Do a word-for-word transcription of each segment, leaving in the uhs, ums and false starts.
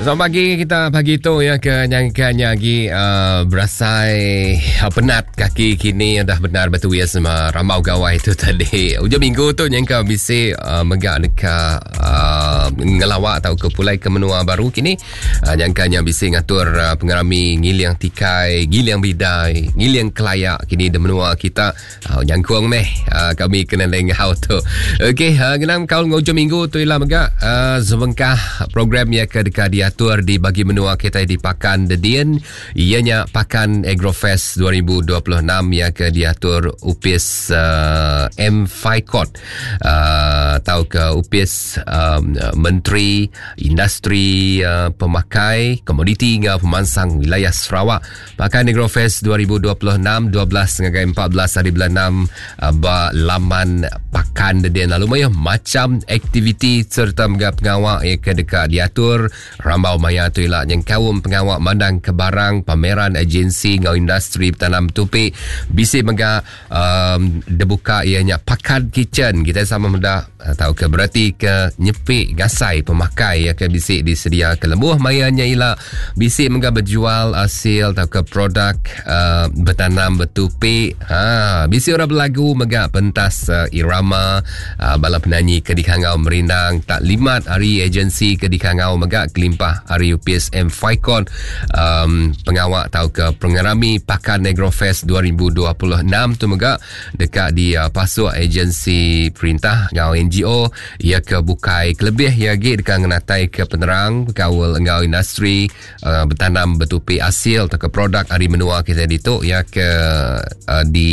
Selamat pagi, kita pagi tu ya ke nyangkanya lagi uh, berasai uh, penat kaki kini dah benar betul ya sama ramau gawai tu tadi. Ujung minggu tu nyangka bisi uh, megak dekat uh, ngelawak atau ke pulai ke menua baru kini. Uh, nyangkanya bisi ngatur uh, pengerami ngiliang tikai, ngiliang bidai, ngiliang kelayak kini di menua kita. Uh, nyangkuang meh uh, kami kena lengau tu. Okey, uh, genang kaul ujung minggu tu ialah megak uh, sebengkah program ya ke dekat dia atur di bagi menua kita di Pakan Dedian, ianya Pakan Agrofest dua ribu dua puluh enam yang ke diatur U P I S uh, M Faikot uh, atau ke U P I S um, Menteri Industri uh, Pemakai Komoditi hingga Pemansang Wilayah Sarawak. Pakan Agrofest dua ribu dua puluh enam dua belas hingga empat belas hari bulan enam uh, ba laman Pakan Dedian lalu maya macam aktiviti serta megah pengawak yang ke dekat diatur Rambau maya tu ialah yang kaum pengawak mandang ke barang pameran agensi ngau industri bertanam tupik bisi mega um, debuka ianya Pakan Kitchen kita sama muda tahu ke berarti ke nyepik gasai pemakai ya ke bisi disedia ke lembuh mayanya ialah bisi mega berjual hasil atau ke produk uh, bertanam bertupik ha bisi orang berlagu mega pentas uh, irama uh, bala penyanyi ke dikangau merindang tak limat hari agensi ke dikangau mega kelimpah hari U P I S M Faikon um, pengawak tahu ke pengerami Pakan Agrofest dua ribu dua puluh enam tu mega dekat di uh, pasuk agensi perintah ngau N G O ia ke bukai kelebih ia gi dekat ngenatai ke penerang kawal ngau industri uh, bertanam betupi hasil atau ke produk hari menua kita dituk ia ke uh, di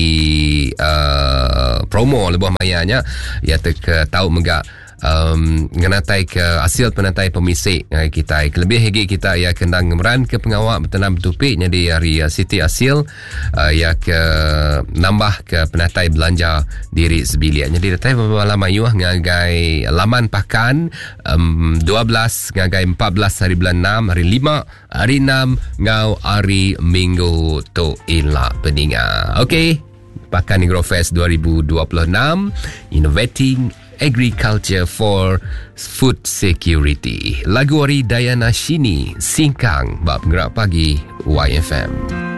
uh, promo lebuh mayanya ia te ke tahu mega Um, ngenatai ke hasil penatai pemisik uh, kita kelebih lagi kita ya kendang ngemeran ke pengawak bertanam tupik jadi hari uh, Siti hasil uh, ya ke nambah ke penatai belanja diri sebilik jadi datai malam ayuh ngagai laman pakan um, dua belas ngagai empat belas hari bulan enam hari lima hari enam ngau hari minggu tu ila peninga. Okey, Pakan Agrofest dua ribu dua puluh enam Innovating Agriculture for Food Security. Lagu dari Diana Shini, Singkang, bab gerak pagi Y F M.